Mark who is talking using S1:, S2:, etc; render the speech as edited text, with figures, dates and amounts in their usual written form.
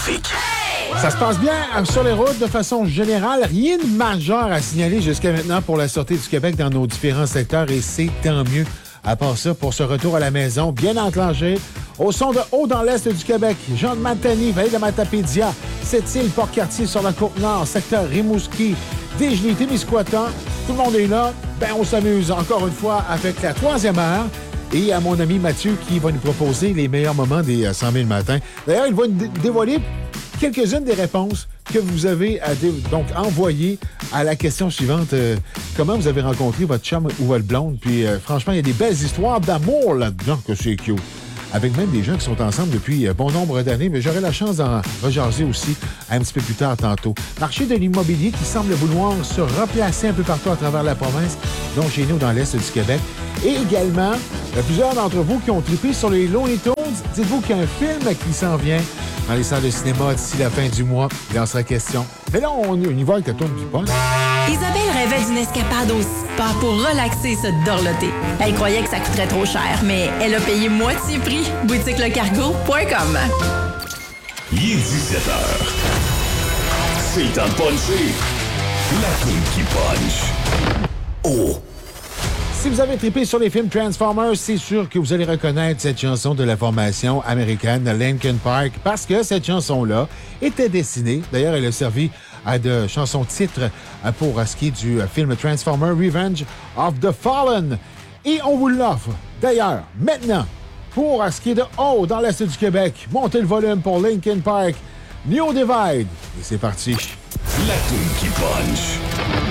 S1: trafic.
S2: Ça se passe bien sur les routes de façon générale. Rien de majeur à signaler jusqu'à maintenant pour la Sûreté du Québec dans nos différents secteurs et c'est tant mieux. À part ça, pour ce retour à la maison, bien enclenché, au son de Haut dans l'Est du Québec, Jean de Matani, Vallée de Matapédia, Sept-Îles, Port-Cartier sur la Côte-Nord, secteur Rimouski, Desjolies, Témiscouata, tout le monde est là. Ben, on s'amuse encore une fois avec la 3e heure. Et à mon ami Mathieu qui va nous proposer les meilleurs moments des 100 000 matins. D'ailleurs, il va nous dévoiler quelques-unes des réponses que vous avez donc envoyées à la question suivante. Comment vous avez rencontré votre chum ou votre blonde? Puis franchement, il y a des belles histoires d'amour là-dedans que c'est cute. Avec même des gens qui sont ensemble depuis bon nombre d'années, mais j'aurai la chance d'en rejaser aussi un petit peu plus tard tantôt. Marché de l'immobilier qui semble vouloir se replacer un peu partout à travers la province, dont chez nous dans l'Est du Québec. Et également, plusieurs d'entre vous qui ont trippé sur les Looney Tunes, dites-vous qu'il y a un film qui s'en vient dans les salles de cinéma d'ici la fin du mois. Il en sera question. Mais là, on y va avec la tourne du poste.
S3: Isabelle rêvait d'une escapade au spa pour relaxer et se dorloter. Elle croyait que ça coûterait trop cher, mais elle a payé moitié prix. BoutiqueLeCargo.com.
S1: Il est 17h. C'est le temps de puncher. La toune qui punch. Oh!
S2: Si vous avez trippé sur les films Transformers, c'est sûr que vous allez reconnaître cette chanson de la formation américaine Linkin Park parce que cette chanson-là était destinée, d'ailleurs elle a servi de chanson-titre pour ce qui est du film Transformers Revenge of the Fallen. Et on vous l'offre d'ailleurs maintenant pour ce qui est de haut dans l'Est du Québec. Montez le volume pour Linkin Park, New Divide. Et c'est parti.
S1: La toune qui punch.